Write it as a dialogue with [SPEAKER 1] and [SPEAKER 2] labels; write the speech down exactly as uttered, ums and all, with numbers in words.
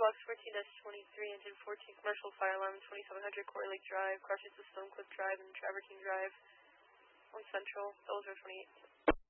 [SPEAKER 1] Box fourteen dash twenty-three, Engine fourteen, Commercial Fire Alarm, twenty-seven hundred Quarry Lake Drive, Crushing to Stonecliff Drive, and Travertine Drive on Central. Those are twenty-eight.